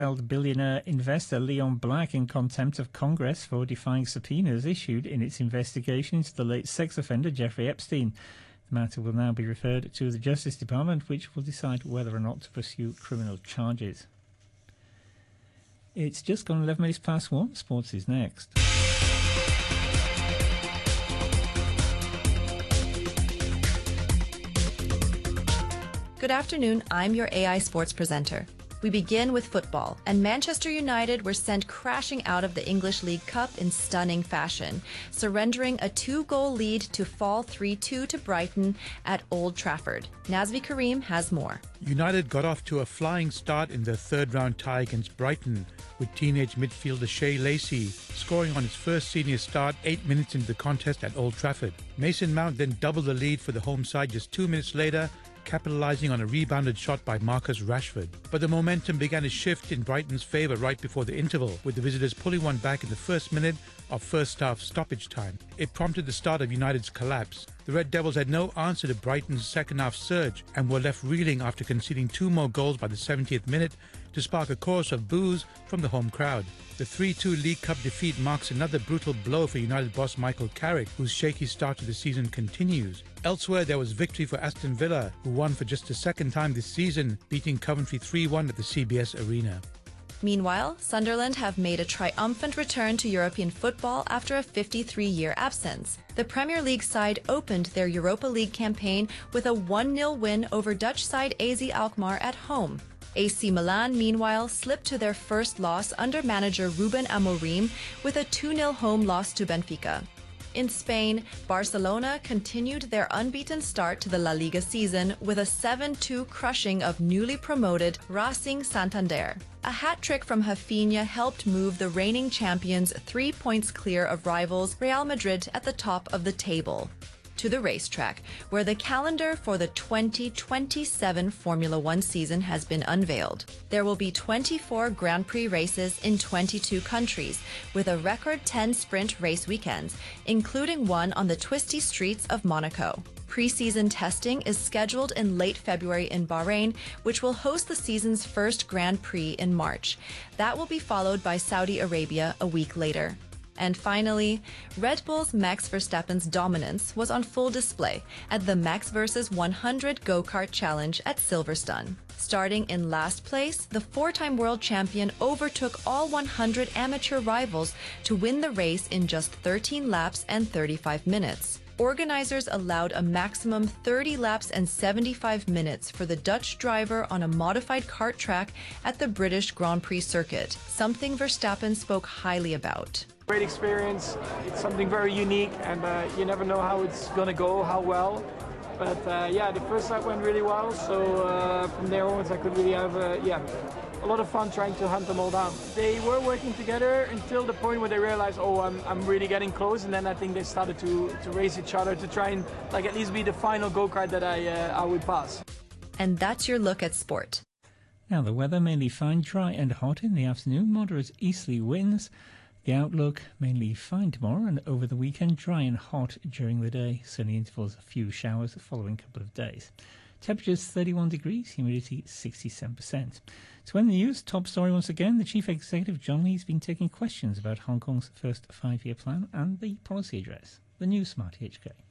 held billionaire investor Leon Black in contempt of Congress for defying subpoenas issued in its investigation into the late sex offender Jeffrey Epstein. The matter will now be referred to the Justice Department, which will decide whether or not to pursue criminal charges. It's just gone 11 minutes past 1. Sports is next. Good afternoon, I'm your AI Sports presenter. We begin with football, and Manchester United were sent crashing out of the English League Cup in stunning fashion, surrendering a 2-goal lead to fall 3-2 to Brighton at Old Trafford. Nazmi Karim has more. United got off to a flying start in their third-round tie against Brighton, with teenage midfielder Shea Lacey scoring on his first senior start 8 minutes into the contest at Old Trafford. Mason Mount then doubled the lead for the home side just 2 minutes later, capitalising on a rebounded shot by Marcus Rashford. But the momentum began to shift in Brighton's favour right before the interval, with the visitors pulling one back in the first minute of first-half stoppage time. It prompted the start of United's collapse. The Red Devils had no answer to Brighton's second-half surge and were left reeling after conceding 2 more goals by the 70th minute to spark a chorus of boos from the home crowd. The 3-2 League Cup defeat marks another brutal blow for United boss Michael Carrick, whose shaky start to the season continues. Elsewhere, there was victory for Aston Villa, who won for just the second time this season, beating Coventry 3-1 at the CBS Arena. Meanwhile, Sunderland have made a triumphant return to European football after a 53-year absence. The Premier League side opened their Europa League campaign with a 1-0 win over Dutch side AZ Alkmaar at home. AC Milan, meanwhile, slipped to their first loss under manager Ruben Amorim with a 2-0 home loss to Benfica. In Spain, Barcelona continued their unbeaten start to the La Liga season with a 7-2 crushing of newly promoted Racing Santander. A hat-trick from Rafinha helped move the reigning champions 3 points clear of rivals Real Madrid at the top of the table. To the racetrack, where the calendar for the 2027 Formula One season has been unveiled. There will be 24 Grand Prix races in 22 countries, with a record 10 sprint race weekends, including one on the twisty streets of Monaco. Pre-season testing is scheduled in late February in Bahrain, which will host the season's first Grand Prix in March. That will be followed by Saudi Arabia a week later. And finally, Red Bull's Max Verstappen's dominance was on full display at the Max vs. 100 Go-Kart Challenge at Silverstone. Starting in last place, the 4-time world champion overtook all 100 amateur rivals to win the race in just 13 laps and 35 minutes. Organizers allowed a maximum 30 laps and 75 minutes for the Dutch driver on a modified kart track at the British Grand Prix circuit, something Verstappen spoke highly about. Great experience. It's something very unique, and you never know how it's going to go, how well. But yeah, the first lap went really well, so from there onwards I could really have a lot of fun trying to hunt them all down. They were working together until the point where they realized, oh, I'm really getting close, and then I think they started to race each other to try and at least be the final go-kart that I would pass. And that's your look at sport. Now the weather, mainly fine, dry and hot in the afternoon, moderate easterly winds. The outlook, mainly fine tomorrow and over the weekend, dry and hot during the day. Sunny intervals, a few showers the following couple of days. Temperatures 31 degrees, humidity 67%. To end the news, top story once again, the Chief Executive John Lee has been taking questions about Hong Kong's first 5-year plan and the policy address. The new Smart HK.